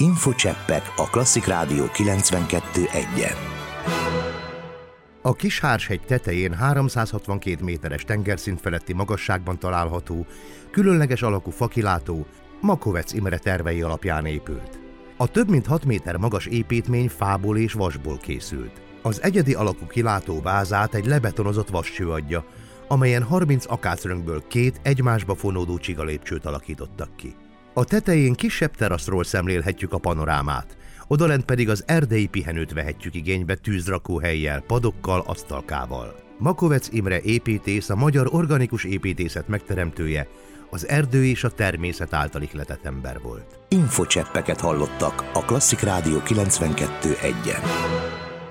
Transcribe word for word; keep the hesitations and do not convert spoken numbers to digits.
Infocseppek a Klasszik Rádió kilencvenkettő egyen. A Kishársegy tetején háromszázhatvankét méteres tengerszint feletti magasságban található, különleges alakú fakilátó Makovecz Imre tervei alapján épült. A több mint hat méter magas építmény fából és vasból készült. Az egyedi alakú kilátó vázát egy lebetonozott vascső adja, amelyen harminc akácröngből két egymásba fonódó csigalépcsőt alakítottak ki. A tetején kisebb teraszról szemlélhetjük a panorámát, odalent pedig az erdei pihenőt vehetjük igénybe tűzrakóhellyel, padokkal, asztalkával. Makovecz Imre építész, a magyar organikus építészet megteremtője, az erdő és a természet által ihletett ember volt. Infocseppeket hallottak a Klasszik Rádió kilencvenkettő egyen.